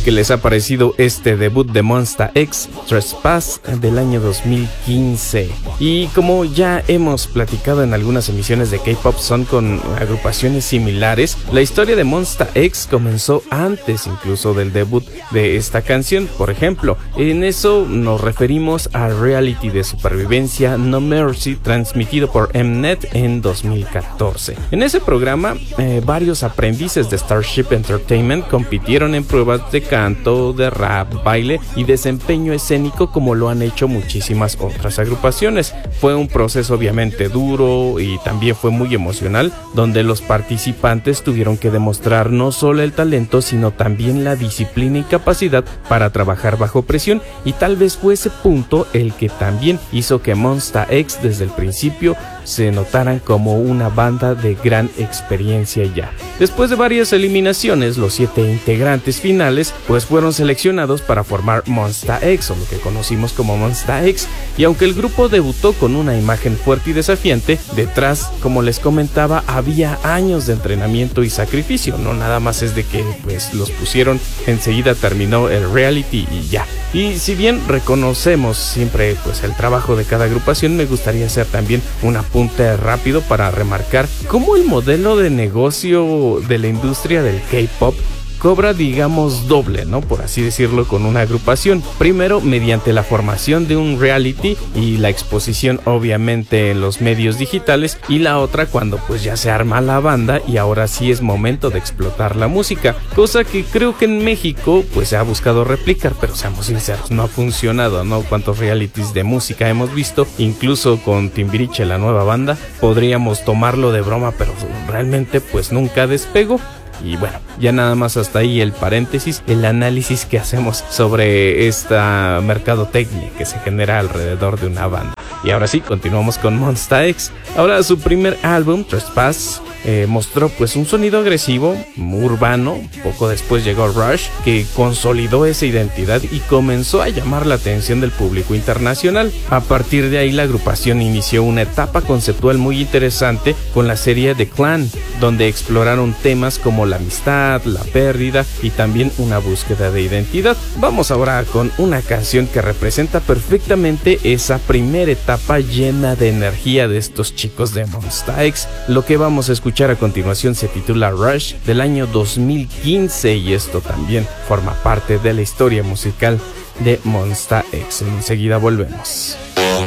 que les ha parecido este debut de Monsta X, Trespass, del año 2015. Y como ya hemos platicado en algunas emisiones de K-Pop Son con agrupaciones similares, la historia de Monsta X comenzó antes incluso del debut de esta canción. Por ejemplo, en eso nos referimos a Reality de Supervivencia No Mercy, transmitido por Mnet en 2014. En ese programa, varios aprendices de Starship Entertainment compitieron en pruebas de canto, de rap, baile y desempeño escénico, como lo han hecho muchísimas otras agrupaciones. Fue un proceso obviamente duro y también fue muy emocional, donde los participantes tuvieron que demostrar no solo el talento, sino también la disciplina y capacidad para trabajar bajo presión, y tal vez fue ese punto el que también hizo que Monsta X desde el principio se notaran como una banda de gran experiencia ya. Después de varias eliminaciones, los 7 integrantes finales pues fueron seleccionados para formar Monsta X, o lo que conocimos como Monsta X, y aunque el grupo debutó con una imagen fuerte y desafiante, detrás, como les comentaba, había años de entrenamiento y sacrificio. No nada más es de que pues los pusieron, enseguida terminó el reality y ya. Y si bien reconocemos siempre pues el trabajo de cada agrupación, me gustaría hacer también un apunte rápido para remarcar cómo el modelo de negocio de la industria del K-pop cobra, digamos, doble, ¿no? Por así decirlo, con una agrupación. Primero, mediante la formación de un reality y la exposición, obviamente, en los medios digitales, y la otra cuando pues ya se arma la banda y ahora sí es momento de explotar la música, cosa que creo que en México pues se ha buscado replicar, pero seamos sinceros, no ha funcionado, ¿no? Cuántos realities de música hemos visto, incluso con Timbiriche, la nueva banda, podríamos tomarlo de broma, pero realmente pues nunca despegó. Y bueno, ya nada más hasta ahí el paréntesis, el análisis que hacemos sobre esta mercadotecnia que se genera alrededor de una banda. Y ahora sí, continuamos con Monsta X. Ahora su primer álbum, Trespass, mostró pues un sonido agresivo, urbano. Poco después llegó Rush, que consolidó esa identidad y comenzó a llamar la atención del público internacional. A partir de ahí la agrupación inició una etapa conceptual muy interesante con la serie The Clan, donde exploraron temas como la amistad, la pérdida y también una búsqueda de identidad. Vamos ahora con una canción que representa perfectamente esa primera etapa llena de energía de estos chicos de Monsta X. Lo que vamos a escuchar a continuación se titula Rush, del año 2015, y esto también forma parte de la historia musical de Monsta X. Enseguida volvemos.